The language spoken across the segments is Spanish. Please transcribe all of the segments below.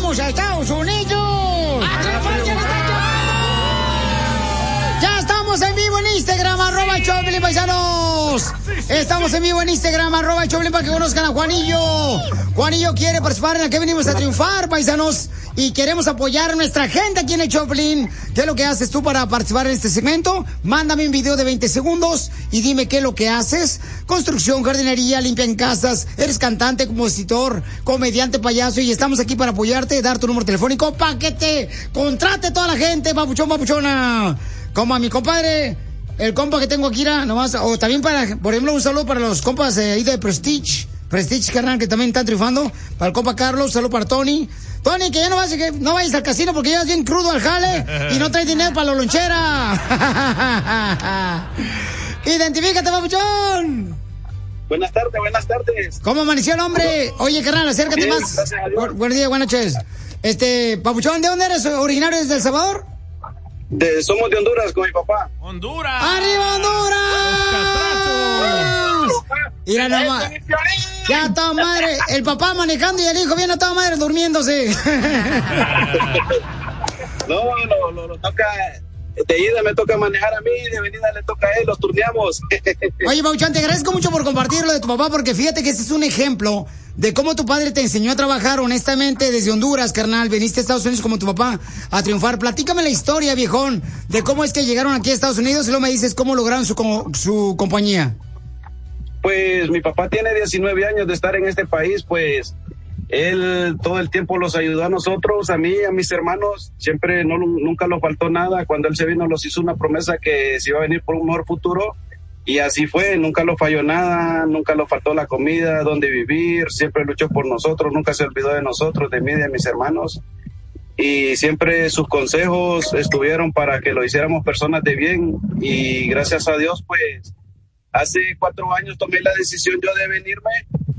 vamos a Estados Unidos. Ya estamos en vivo en Instagram, @Choplin, paisanos. Estamos en vivo en Instagram, @Choplin, para que conozcan a Juanillo. Juanillo quiere participar en la que venimos a triunfar, paisanos. Y queremos apoyar a nuestra gente aquí en el Choplin. ¿Qué es lo que haces tú para participar en este segmento? Mándame un video de 20 segundos y dime qué es lo que haces. Construcción, jardinería, limpian casas, eres cantante, compositor, comediante, payaso, y estamos aquí para apoyarte, dar tu número telefónico para que te contrate toda la gente, papuchón, papuchona. Como a mi compadre, el compa que tengo aquí, nomás, o también para, por ejemplo, un saludo para los compas ahí de Prestige, carnal, que también están triunfando. Para el compa Carlos, un saludo para Tony. Tony, que ya no vayas al casino porque llegas bien crudo al jale y no traes dinero para la lonchera. Identifícate, papuchón. Buenas tardes. ¿Cómo amaneció el hombre? Oye, carnal, acércate bien, más. Gracias a Dios. Buenos días, buenas noches. Papuchón, ¿de dónde eres? ¿Originario desde El Salvador? Somos de Honduras con mi papá. ¡Honduras! ¡Arriba, Honduras! Mira nomás. Ya toda madre. El papá manejando y el hijo viene a toda madre durmiéndose. No, toca. De ida me toca manejar a mí, de venida le toca a él, los turneamos. Oye, Papuchón, te agradezco mucho por compartir lo de tu papá, porque fíjate que este es un ejemplo de cómo tu padre te enseñó a trabajar honestamente desde Honduras, carnal. Veniste a Estados Unidos como tu papá a triunfar. Platícame la historia, viejón, de cómo es que llegaron aquí a Estados Unidos y luego me dices cómo lograron su compañía. Pues mi papá tiene 19 años de estar en este país, pues él todo el tiempo los ayudó a nosotros, a mí, a mis hermanos, siempre nunca nos faltó nada. Cuando él se vino nos hizo una promesa que se iba a venir por un mejor futuro y así fue, nunca lo falló nada, nunca nos faltó la comida, donde vivir, siempre luchó por nosotros, nunca se olvidó de nosotros, de mí, de mis hermanos, y siempre sus consejos estuvieron para que lo hiciéramos personas de bien, y gracias a Dios, pues hace 4 años tomé la decisión yo de venirme.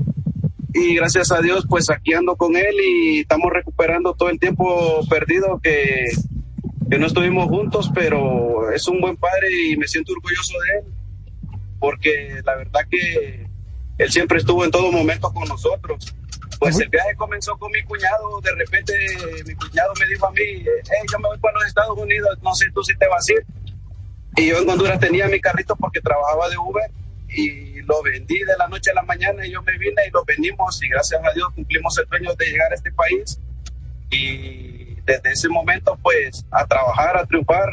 Y gracias a Dios, pues aquí ando con él y estamos recuperando todo el tiempo perdido que no estuvimos juntos, pero es un buen padre y me siento orgulloso de él, porque la verdad que él siempre estuvo en todo momento con nosotros. Pues el viaje comenzó con mi cuñado, de repente mi cuñado me dijo a mí, yo me voy para los Estados Unidos, no sé tú si te vas a ir. Y yo en Honduras tenía mi carrito porque trabajaba de Uber, y lo vendí de la noche a la mañana y yo me vine y lo vendimos y gracias a Dios cumplimos el sueño de llegar a este país y desde ese momento pues a trabajar, a triunfar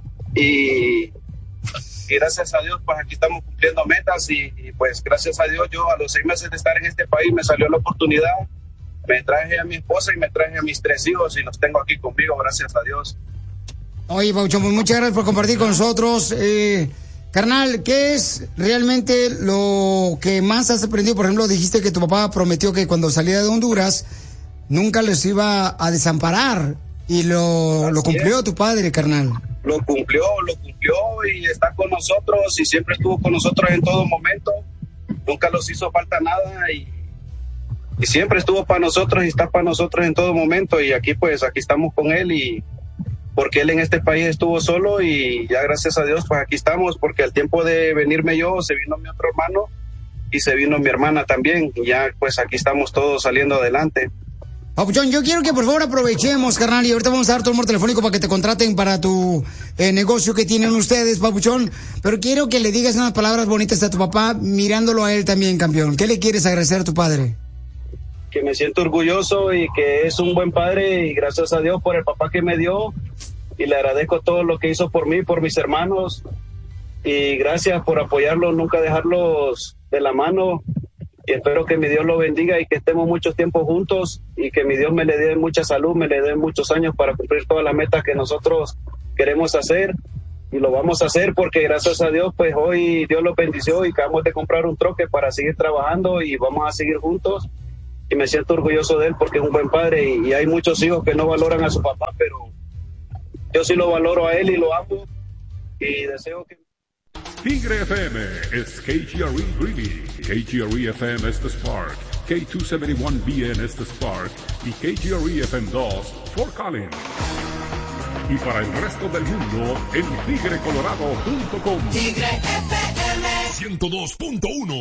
y gracias a Dios pues aquí estamos cumpliendo metas y pues gracias a Dios yo a los 6 meses de estar en este país me salió la oportunidad, me traje a mi esposa y me traje a mis 3 hijos y los tengo aquí conmigo, gracias a Dios. Oye, Papuchón, pues muchas gracias por compartir con nosotros. Carnal, ¿qué es realmente lo que más has aprendido? Por ejemplo, dijiste que tu papá prometió que cuando saliera de Honduras nunca los iba a desamparar y lo cumplió tu padre, carnal. Lo cumplió y está con nosotros y siempre estuvo con nosotros en todo momento. Nunca nos hizo falta nada y siempre estuvo para nosotros y está para nosotros en todo momento y aquí pues aquí estamos con él y porque él en este país estuvo solo y ya gracias a Dios pues aquí estamos porque al tiempo de venirme yo se vino mi otro hermano y se vino mi hermana también y ya pues aquí estamos todos saliendo adelante. Papuchón, yo quiero que por favor aprovechemos, carnal, y ahorita vamos a dar tu número telefónico para que te contraten para tu negocio que tienen ustedes, Papuchón, pero quiero que le digas unas palabras bonitas a tu papá mirándolo a él también, campeón. ¿Qué le quieres agradecer a tu padre? Que me siento orgulloso y que es un buen padre y gracias a Dios por el papá que me dio y le agradezco todo lo que hizo por mí, por mis hermanos y gracias por apoyarlos, nunca dejarlos de la mano y espero que mi Dios lo bendiga y que estemos mucho tiempo juntos y que mi Dios me le dé mucha salud, me le dé muchos años para cumplir todas las metas que nosotros queremos hacer y lo vamos a hacer porque gracias a Dios pues hoy Dios lo bendició y acabamos de comprar un troque para seguir trabajando y vamos a seguir juntos. Y me siento orgulloso de él porque es un buen padre y hay muchos hijos que no valoran a su papá, pero yo sí lo valoro a él y lo amo y deseo que... Tigre FM es KGRE Greeley, KGRE FM es The Spark, K271BN es The Spark y KGRE FM 2 Fort Collins. Y para el resto del mundo en tigrecolorado.com. Tigre FM 102.1